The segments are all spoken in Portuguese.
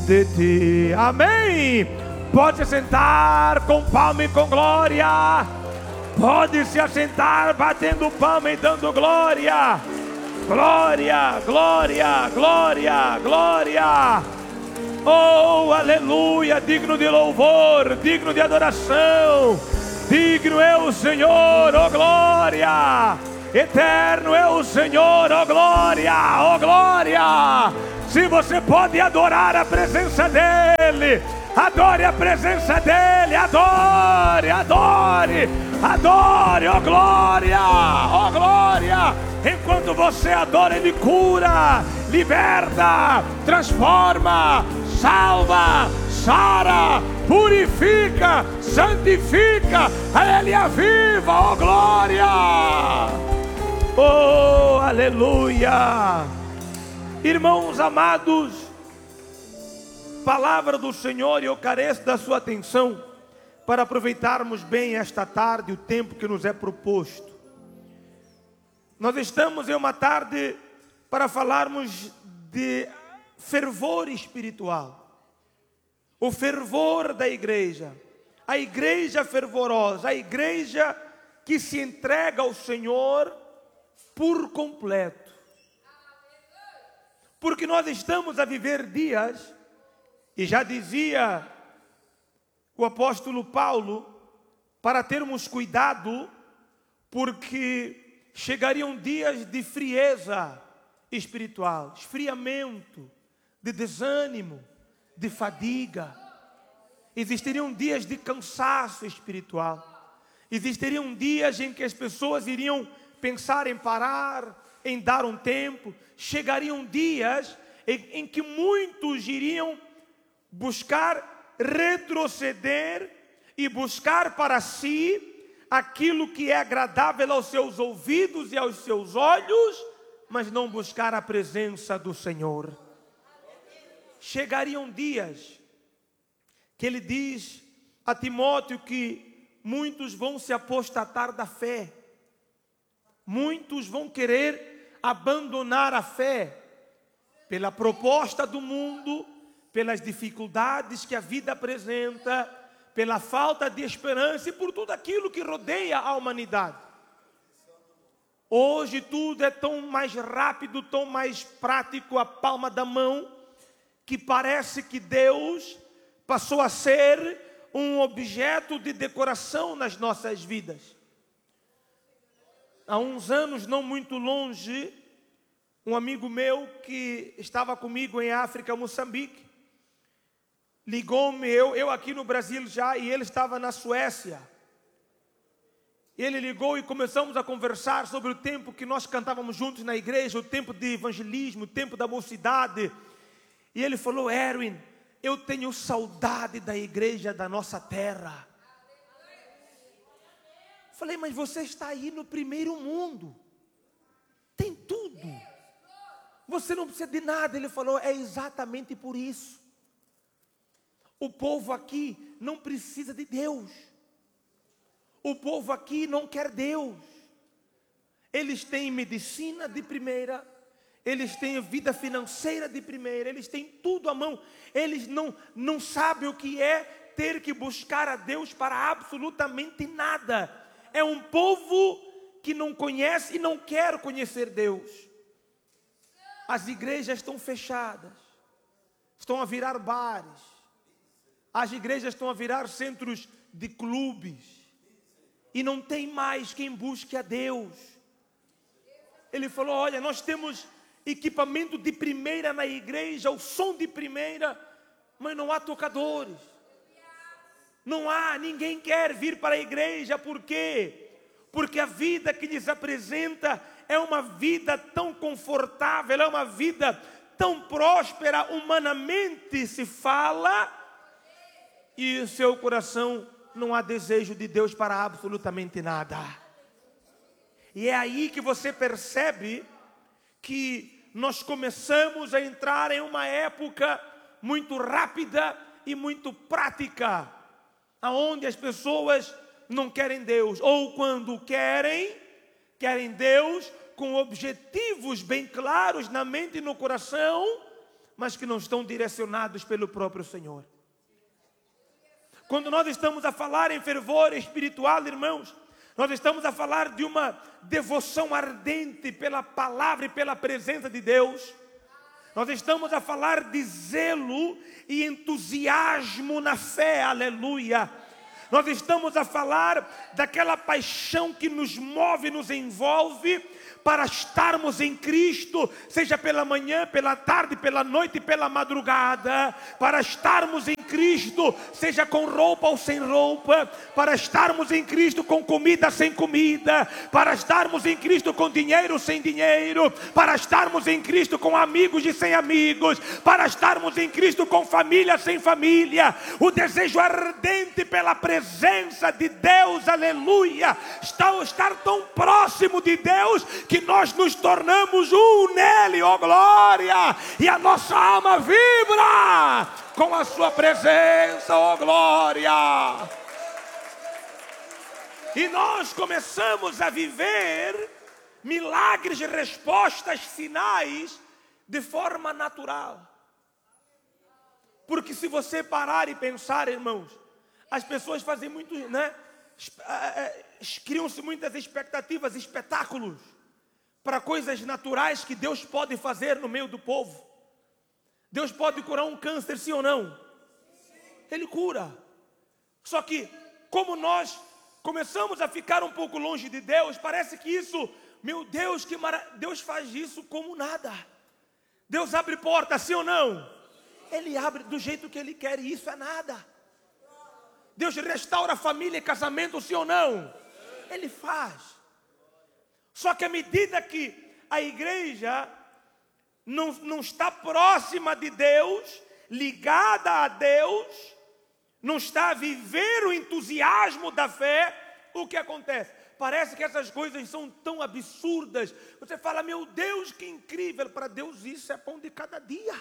de ti. Amém. Pode se sentar com palma e com glória. Pode se assentar batendo palma e dando glória. Glória, glória, glória, glória. Oh, aleluia, digno de louvor, digno de adoração. Digno é o Senhor, oh glória. Eterno é o Senhor, oh glória, oh glória. Se você pode adorar a presença dEle, adore a presença dEle, adore, adore, adore, oh glória, oh glória. Enquanto você adora, Ele cura, liberta, transforma, salva, sara, purifica, santifica, Ele aviva, oh glória, oh aleluia. Irmãos amados, palavra do Senhor, e eu careço da sua atenção para aproveitarmos bem esta tarde, o tempo que nos é proposto. Nós estamos em uma tarde para falarmos de fervor espiritual, o fervor da igreja, a igreja fervorosa, a igreja que se entrega ao Senhor por completo. Porque nós estamos a viver dias, e já dizia o apóstolo Paulo, para termos cuidado, porque chegariam dias de frieza espiritual, esfriamento, de desânimo, de fadiga. Existiriam dias de cansaço espiritual. Existiriam dias em que as pessoas iriam pensar em parar, em dar um tempo. Chegariam dias em que muitos iriam buscar retroceder e buscar para si aquilo que é agradável aos seus ouvidos e aos seus olhos, mas não buscar a presença do Senhor. Chegariam dias que ele diz a Timóteo que muitos vão se apostatar da fé, muitos vão querer abandonar a fé pela proposta do mundo, pelas dificuldades que a vida apresenta, pela falta de esperança e por tudo aquilo que rodeia a humanidade. Hoje tudo é tão mais rápido, tão mais prático, à palma da mão, que parece que Deus passou a ser um objeto de decoração nas nossas vidas. Há uns anos, não muito longe, um amigo meu que estava comigo em África, Moçambique, ligou-me, eu aqui no Brasil já, e ele estava na Suécia. Ele ligou e começamos a conversar sobre o tempo que nós cantávamos juntos na igreja, o tempo de evangelismo, o tempo da mocidade. E ele falou: Erwin, eu tenho saudade da igreja da nossa terra. Falei: mas você está aí no primeiro mundo, tem tudo, você não precisa de nada. Ele falou: é exatamente por isso. O povo aqui não precisa de Deus. O povo aqui não quer Deus. Eles têm medicina de primeira, eles têm vida financeira de primeira, eles têm tudo à mão. Eles não sabem o que é ter que buscar a Deus para absolutamente nada. É um povo que não conhece e não quer conhecer Deus. As igrejas estão fechadas, estão a virar bares, as igrejas estão a virar centros de clubes, e não tem mais quem busque a Deus. Ele falou: olha, nós temos equipamento de primeira na igreja, o som de primeira, mas não há tocadores. Não há, ninguém quer vir para a igreja. Por quê? Porque a vida que lhes apresenta é uma vida tão confortável, é uma vida tão próspera, humanamente se fala, e o seu coração não há desejo de Deus para absolutamente nada. E é aí que você percebe que nós começamos a entrar em uma época muito rápida e muito prática, aonde as pessoas não querem Deus, ou quando querem Deus com objetivos bem claros na mente e no coração, mas que não estão direcionados pelo próprio Senhor. Quando nós estamos a falar em fervor espiritual, irmãos, nós estamos a falar de uma devoção ardente pela palavra e pela presença de Deus. Nós estamos a falar de zelo e entusiasmo na fé, aleluia. Nós estamos a falar daquela paixão que nos move, nos envolve, para estarmos em Cristo, seja pela manhã, pela tarde, pela noite e pela madrugada, para estarmos em Cristo, seja com roupa ou sem roupa, para estarmos em Cristo com comida, sem comida, para estarmos em Cristo com dinheiro, sem dinheiro, para estarmos em Cristo com amigos e sem amigos, para estarmos em Cristo com família, sem família. O desejo ardente pela presença de Deus, aleluia, estar tão próximo de Deus, que nós nos tornamos um nele, ó glória, e a nossa alma vibra com a sua presença, ó glória. E nós começamos a viver milagres e respostas finais de forma natural. Porque se você parar e pensar, irmãos, as pessoas fazem muito, criam-se muitas expectativas, espetáculos, para coisas naturais que Deus pode fazer no meio do povo. Deus pode curar um câncer, sim ou não? Ele cura. Só que, como nós começamos a ficar um pouco longe de Deus, parece que isso, meu Deus, Deus faz isso como nada. Deus abre porta, sim ou não? Ele abre do jeito que Ele quer, e isso é nada. Deus restaura a família e casamento, sim ou não? Ele faz. Só que à medida que a igreja não está próxima de Deus, ligada a Deus, não está a viver o entusiasmo da fé, o que acontece? Parece que essas coisas são tão absurdas. Você fala, meu Deus, que incrível. Para Deus isso é pão de cada dia.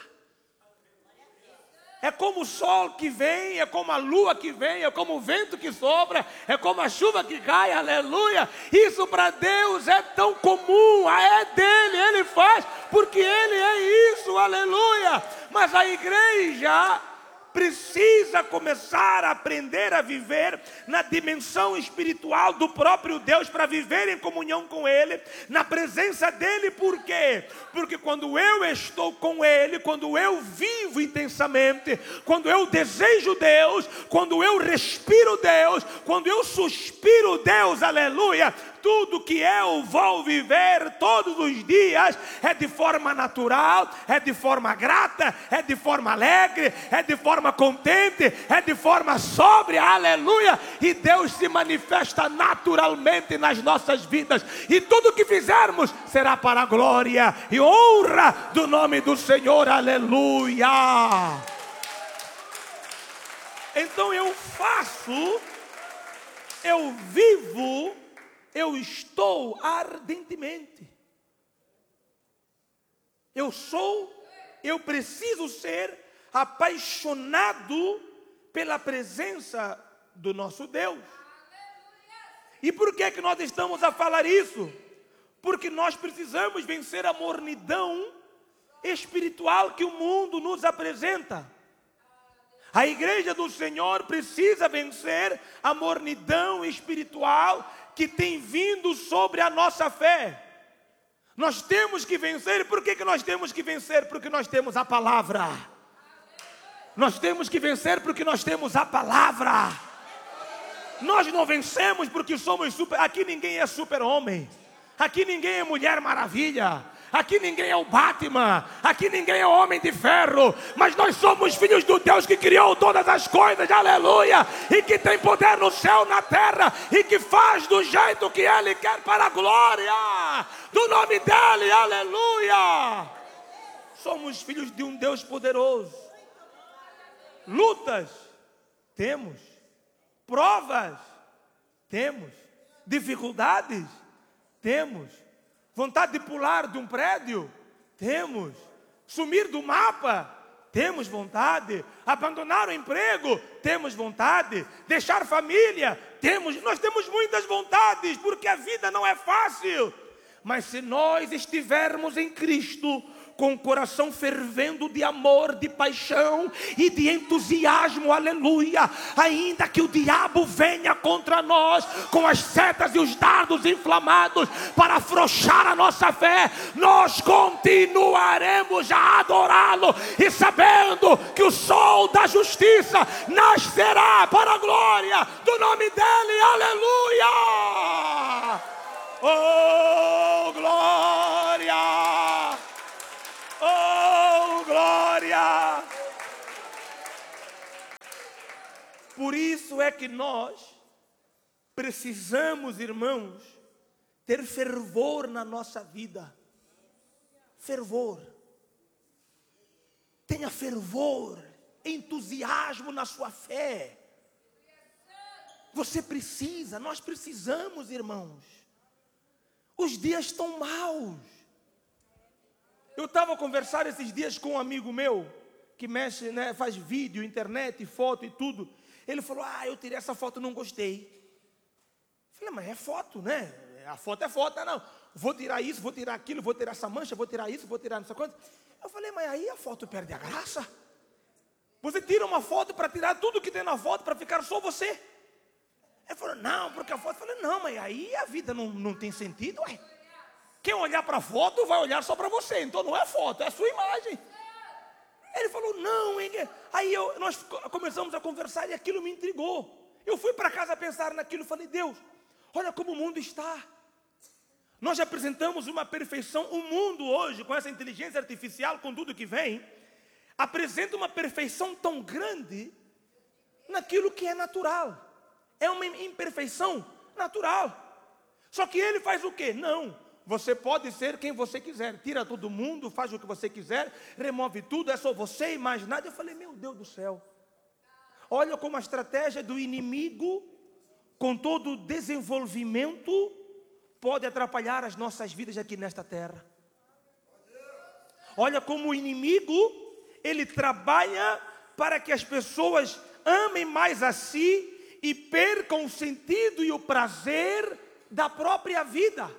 É como o sol que vem, é como a lua que vem, é como o vento que sopra, é como a chuva que cai, aleluia. Isso para Deus é tão comum, é dele, Ele faz, porque Ele é isso, aleluia. Mas a igreja precisa começar a aprender a viver na dimensão espiritual do próprio Deus, para viver em comunhão com Ele, na presença dEle. Por quê? Porque quando eu estou com Ele, quando eu vivo intensamente, quando eu desejo Deus, quando eu respiro Deus, quando eu suspiro Deus, aleluia, tudo que eu vou viver todos os dias é de forma natural, é de forma grata, é de forma alegre, é de forma contente, é de forma sóbria, aleluia. E Deus se manifesta naturalmente nas nossas vidas, e tudo que fizermos será para a glória e honra do nome do Senhor, aleluia. Então eu faço, eu vivo, eu estou ardentemente. Eu preciso ser apaixonado pela presença do nosso Deus. E por que que nós estamos a falar isso? Porque nós precisamos vencer a mornidão espiritual que o mundo nos apresenta. A igreja do Senhor precisa vencer a mornidão espiritual que tem vindo sobre a nossa fé. Nós temos que vencer. Por que que nós temos que vencer? Porque nós temos a palavra. Nós temos que vencer porque nós temos a palavra. Nós não vencemos porque somos super. Aqui ninguém é super-homem. Aqui ninguém é Mulher Maravilha. Aqui ninguém é o Batman, aqui ninguém é o Homem de Ferro, mas nós somos filhos do Deus que criou todas as coisas, aleluia, e que tem poder no céu, na terra, e que faz do jeito que Ele quer para a glória do nome dEle, aleluia. Somos filhos de um Deus poderoso. Lutas, temos. Provas, temos. Dificuldades, temos. Vontade de pular de um prédio? Temos. Sumir do mapa? Temos vontade. Abandonar o emprego? Temos vontade. Deixar família? Temos. Nós temos muitas vontades, porque a vida não é fácil. Mas se nós estivermos em Cristo, com o coração fervendo de amor, de paixão e de entusiasmo, aleluia. Ainda que o diabo venha contra nós com as setas e os dardos inflamados para afrouxar a nossa fé, nós continuaremos a adorá-lo e sabendo que o sol da justiça nascerá para a glória do nome dele, aleluia. Oh, glória! Oh, glória! Por isso é que nós precisamos, irmãos, ter fervor na nossa vida. Fervor. Tenha fervor, entusiasmo na sua fé. Você precisa, nós precisamos, irmãos. Os dias estão maus. Eu estava a conversar esses dias com um amigo meu, que mexe, né, faz vídeo, internet, foto e tudo. Ele falou, eu tirei essa foto, não gostei. Eu falei, mas é foto, né? A foto é foto, não. Vou tirar isso, vou tirar aquilo, vou tirar essa mancha, vou tirar isso, vou tirar não sei quanto. Eu falei, mas aí a foto perde a graça. Você tira uma foto para tirar tudo que tem na foto, para ficar só você. Ele falou, não, porque a foto... Eu falei, não, mas aí a vida não tem sentido, ué. Quem olhar para a foto vai olhar só para você, então não é foto, é a sua imagem. Ele falou, não, hein? Aí nós começamos a conversar e aquilo me intrigou. Eu fui para casa pensar naquilo e falei, Deus, olha como o mundo está. Nós apresentamos uma perfeição, o mundo hoje, com essa inteligência artificial, com tudo que vem, apresenta uma perfeição tão grande naquilo que é natural. É uma imperfeição natural. Só que ele faz o quê? Não. Você pode ser quem você quiser. Tira todo mundo, faz o que você quiser, remove tudo, é só você e mais nada. Eu falei, meu Deus do céu. Olha como a estratégia do inimigo, com todo o desenvolvimento, pode atrapalhar as nossas vidas aqui nesta terra. Olha como o inimigo, ele trabalha para que as pessoas amem mais a si e percam o sentido e o prazer da própria vida.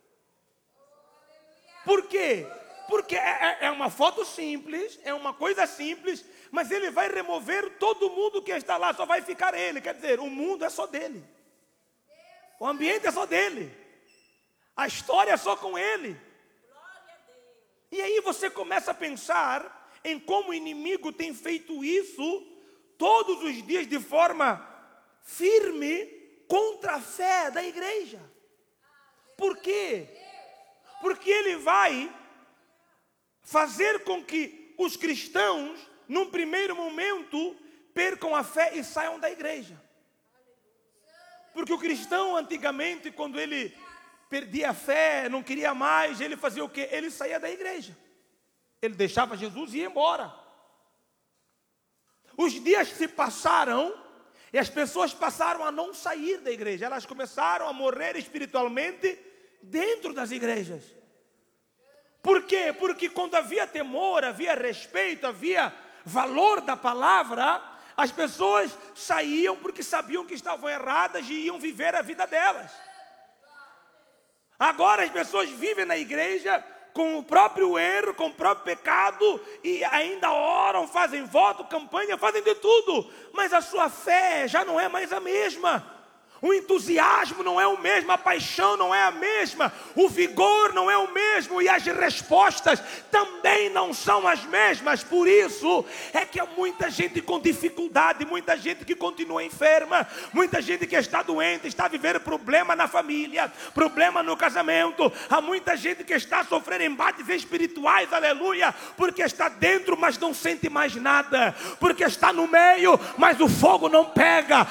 Por quê? Porque é uma foto simples, é uma coisa simples, mas ele vai remover todo mundo que está lá, só vai ficar ele. Quer dizer, o mundo é só dele. O ambiente é só dele. A história é só com ele. E aí você começa a pensar em como o inimigo tem feito isso todos os dias de forma firme contra a fé da igreja. Por quê? Porque ele vai fazer com que os cristãos, num primeiro momento, percam a fé e saiam da igreja. Porque o cristão, antigamente, quando ele perdia a fé, não queria mais, ele fazia o quê? Ele saía da igreja. Ele deixava Jesus e ia embora. Os dias se passaram e as pessoas passaram a não sair da igreja. Elas começaram a morrer espiritualmente dentro das igrejas. Por quê? Porque quando havia temor, havia respeito, havia valor da palavra, as pessoas saíam porque sabiam que estavam erradas e iam viver a vida delas. Agora as pessoas vivem na igreja com o próprio erro, com o próprio pecado e ainda oram, fazem voto, campanha, fazem de tudo, mas a sua fé já não é mais a mesma. O entusiasmo não é o mesmo, a paixão não é a mesma, o vigor não é o mesmo e as respostas também não são as mesmas. Por isso é que há muita gente com dificuldade, muita gente que continua enferma, muita gente que está doente, está vivendo problema na família, problema no casamento. Há muita gente que está sofrendo embates espirituais, aleluia, porque está dentro, mas não sente mais nada, porque está no meio, mas o fogo não pega,